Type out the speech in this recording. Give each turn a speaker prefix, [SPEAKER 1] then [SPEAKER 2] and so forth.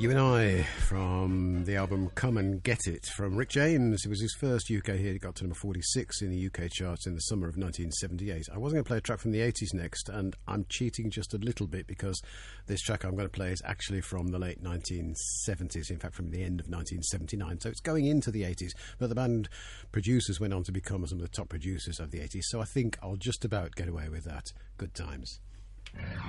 [SPEAKER 1] You and I, from the album Come and Get It, from Rick James. It was his first UK hit. It got to number 46 in the UK charts in the summer of 1978. I wasn't going to play a track from the 80s next, and I'm cheating just a little bit because this track I'm going to play is actually from the late 1970s, in fact from the end of 1979, so it's going into the 80s, but the band producers went on to become some of the top producers of the 80s, so I think I'll just about get away with that. Good times.